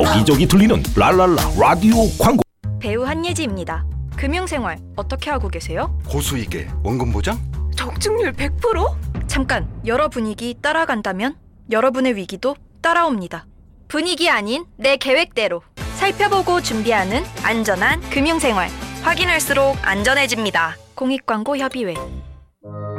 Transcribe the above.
여기저기 들리는 랄랄라 라디오 광고. 배우 한예지입니다. 금융생활 어떻게 하고 계세요? 고수익에 원금 보장? 적중률 100%? 잠깐, 여러 분위기 따라간다면 여러분의 위기도 따라옵니다. 분위기 아닌 내 계획대로 살펴보고 준비하는 안전한 금융생활. 확인할수록 안전해집니다. 공익광고협의회.